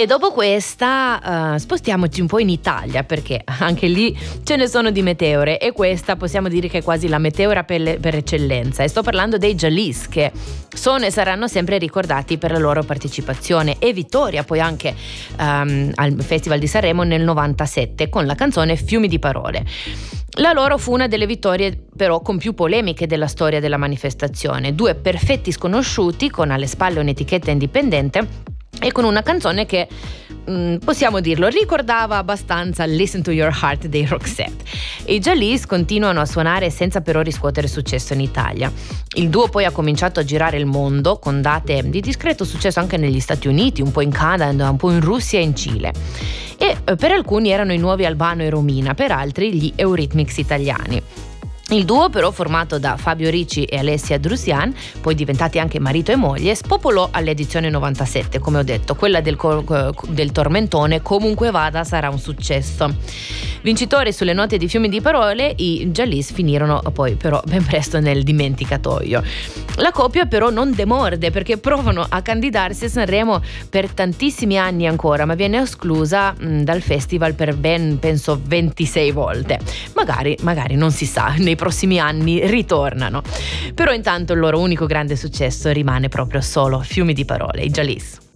E dopo questa spostiamoci un po' in Italia, perché anche lì ce ne sono di meteore, e questa possiamo dire che è quasi la meteora per eccellenza, e sto parlando dei Jalis, che sono e saranno sempre ricordati per la loro partecipazione e vittoria poi anche al Festival di Sanremo nel 97 con la canzone Fiumi di parole. La loro fu una delle vittorie però con più polemiche della storia della manifestazione, due perfetti sconosciuti con alle spalle un'etichetta indipendente e con una canzone che, possiamo dirlo, ricordava abbastanza Listen to Your Heart dei Roxette. I Jalis continuano a suonare senza però riscuotere successo in Italia. Il duo poi ha cominciato a girare il mondo con date di discreto successo anche negli Stati Uniti, un po' in Canada, un po' in Russia e in Cile. E per alcuni erano i nuovi Albano e Romina, per altri gli Eurythmics italiani. Il duo, però, formato da Fabio Ricci e Alessia Drusian, poi diventati anche marito e moglie, spopolò all'edizione 97, come ho detto, quella del tormentone Comunque vada sarà un successo. Vincitori sulle note di Fiumi di parole, i Jalis finirono poi però ben presto nel dimenticatoio. La coppia però non demorde, perché provano a candidarsi a Sanremo per tantissimi anni ancora, ma viene esclusa dal festival per ben, penso, 26 volte. Magari non si sa, nei prossimi anni ritornano. Però intanto il loro unico grande successo rimane proprio solo Fiumi di parole, i Jalis.